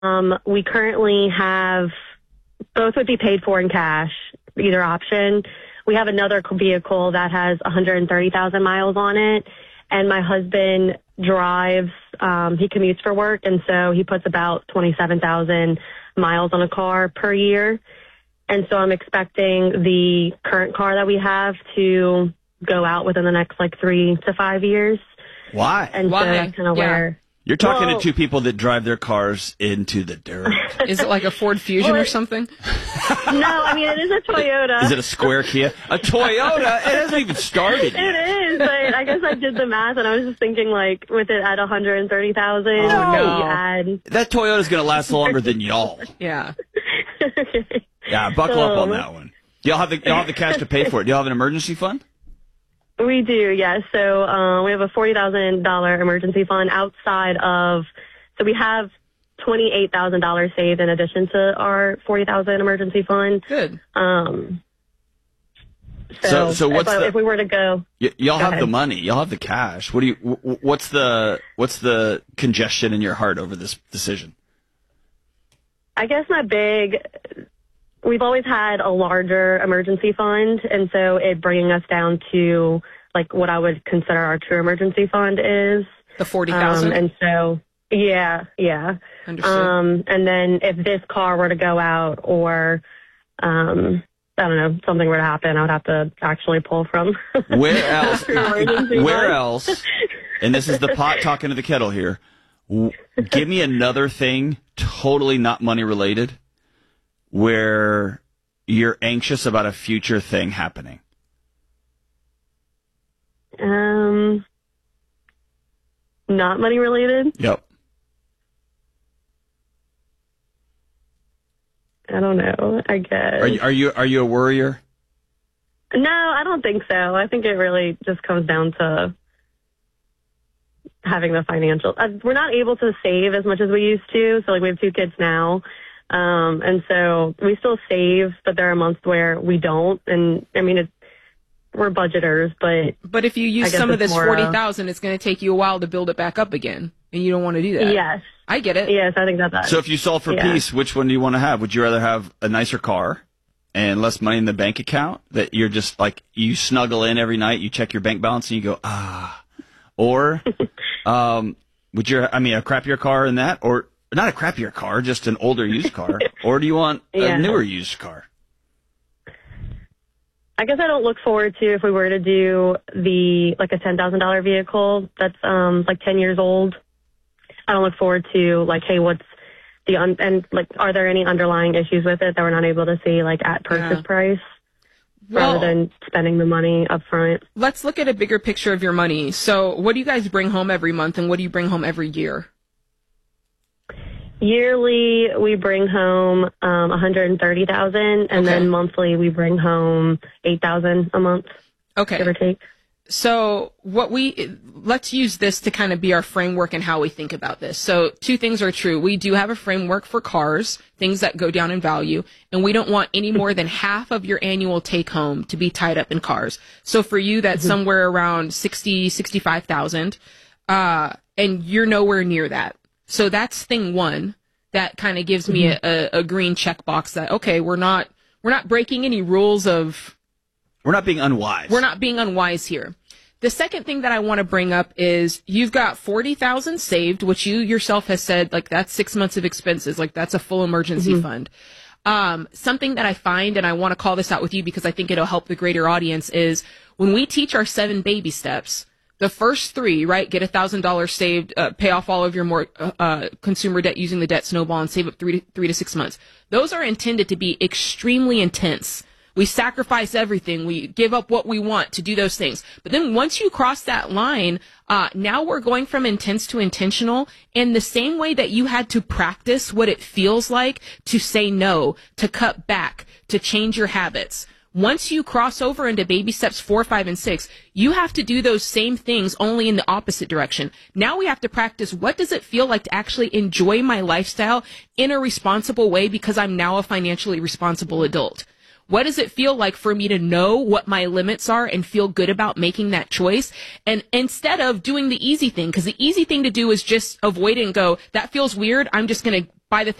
We currently have, both would be paid for in cash, either option. We have another vehicle that has 130,000 miles on it, and my husband drives, he commutes for work, and so he puts about 27,000 miles on a car per year. And so I'm expecting the current car that we have to go out within the next 3 to 5 years. Why? And Why? so that's kind of where... You're talking to two people that drive their cars into the dirt. Is it like a Ford Fusion or something? No, I mean, it is a Toyota. Is it a square Kia? A Toyota? It hasn't even started yet. It is, but I guess I did the math, and I was just thinking, with it at 130,000, no. That Toyota's going to last longer than y'all. Yeah. Yeah, buckle up on that one. Y'all have the cash to pay for it. Do y'all have an emergency fund? We do, yes. So we have a $40,000 emergency fund outside of, so we have $28,000 saved in addition to our $40,000 emergency fund. Good. So what's if we were to go, y'all have ahead. the money, y'all have the cash. What's the congestion in your heart over this decision? I guess we've always had a larger emergency fund, and so it bringing us down to what I would consider our true emergency fund is The 40,000. and so yeah. Understood. And then if this car were to go out, or I don't know, something were to happen, I would have to actually pull from Where else? emergency Where fund. else? And this is the pot talking to the kettle here. Give me another thing, totally not money related, where you're anxious about a future thing happening. Not money related. Yep. I don't know. I guess. Are you a worrier? No, I don't think so. I think it really just comes down to having the financial. We're not able to save as much as we used to. So we have 2 kids now. And so we still save, but there are months where we don't. And I mean, we're budgeters, but if you use some of this 40,000, it's going to take you a while to build it back up again, and you don't want to do that. Yes, I get it. Yes, I think that's. So if you solve for peace, which one do you want to have? Would you rather have a nicer car and less money in the bank account that you're just you snuggle in every night, you check your bank balance, and you go or would you? I mean, a crappier car in that, or not a crappier car, just an older used car, or do you want a newer used car? I guess I don't look forward to, if we were to do a $10,000 vehicle that's 10 years old. I don't look forward to hey, what's the are there any underlying issues with it that we're not able to see at purchase price, rather than spending the money up front. Let's look at a bigger picture of your money. So what do you guys bring home every month, and what do you bring home every year? Yearly, we bring home $130,000, and then monthly we bring home $8,000 a month. Okay, give or take. So let's use this to kind of be our framework and how we think about this. So 2 things are true. We do have a framework for cars, things that go down in value, and we don't want any more than half of your annual take home to be tied up in cars. So for you, that's somewhere around 65,000, and you're nowhere near that. So that's thing 1 that kind of gives me a green checkbox that, okay, we're not breaking any rules of. We're not being unwise. We're not being unwise here. The second thing that I want to bring up is you've got 40,000 saved, which you yourself has said, that's 6 months of expenses. That's a full emergency fund. Something that I find, and I want to call this out with you because I think it'll help the greater audience, is when we teach our 7 baby steps, the first 3, right, get $1,000 saved, pay off all of your more consumer debt using the debt snowball, and save up 3 to 6 months. Those are intended to be extremely intense. We sacrifice everything. We give up what we want to do those things. But then once you cross that line, now we're going from intense to intentional. In the same way that you had to practice what it feels like to say no, to cut back, to change your habits. Once you cross over into baby steps 4, 5, and 6, you have to do those same things, only in the opposite direction. Now we have to practice, what does it feel like to actually enjoy my lifestyle in a responsible way, because I'm now a financially responsible adult? What does it feel like for me to know what my limits are and feel good about making that choice? And instead of doing the easy thing, because the easy thing to do is just avoid it and go, that feels weird, I'm just going to buy the